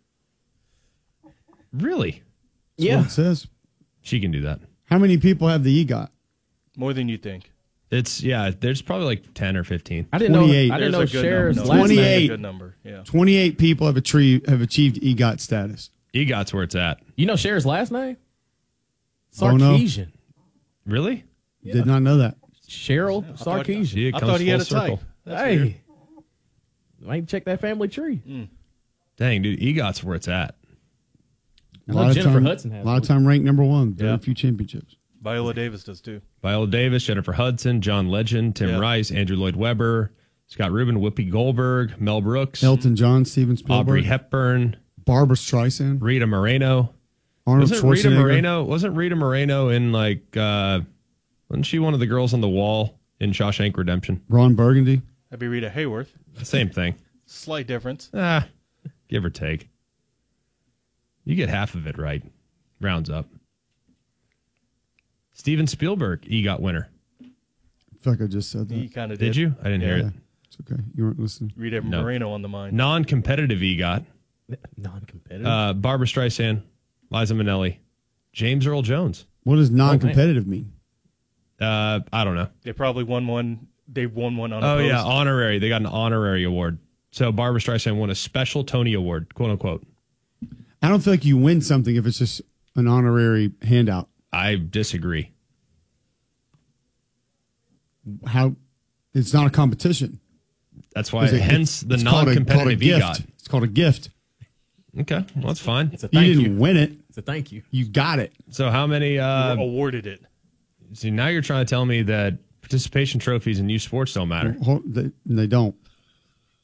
Really? That's what it says. She can do that. How many people have the EGOT? More than you think. There's probably like 10 or 15. I didn't know. 28. I didn't know There's a good Cher's number. last 28. name. Good number. Yeah. 28 people have achieved EGOT status. EGOT's where it's at. You know Cher's last name? Oh, no. Sarkeesian. Really? Did not know that. Cheryl Sarkeesian. See, it I comes thought he had a full circle. type. That's weird. Hey, might check that family tree. Dang, dude, EGOT's where it's at. A know lot of Jennifer time, Hudson has a lot of one. time ranked number 1. Very Yeah. few championships. Viola Davis does too. Viola Davis, Jennifer Hudson, John Legend, Tim Yeah. Rice, Andrew Lloyd Webber, Scott Rubin, Whoopi Goldberg, Mel Brooks, Elton John, Steven Spielberg, Aubrey Hepburn, Barbara Streisand, Rita Moreno. Arnold Wasn't Rita Moreno in like wasn't she one of the girls on the wall in Shawshank Redemption? Ron Burgundy. That'd be Rita Hayworth. Same thing. Slight difference. Give or take. You get half of it right. Rounds up. Steven Spielberg, EGOT winner. feel like I just said that. He kind of did. Did you? I didn't hear it. It's okay. You weren't listening. Rita Moreno on the mind. Non-competitive EGOT. Non-competitive. Barbara Streisand, Liza Minnelli, James Earl Jones. What does non-competitive mean? I don't know. They probably won one. They won one on. Oh yeah, honorary. They got an honorary award. So Barbara Streisand won a special Tony Award, quote unquote. I don't feel like you win something if it's just an honorary handout. I disagree. How? It's not a competition. That's why. Hence the non-competitive EGOT. It's called a gift. Okay, well that's fine. It's a thank you didn't win it. It's a thank you. You got it. So how many? You were awarded it. See, now you're trying to tell me that participation trophies in youth sports don't matter. They don't.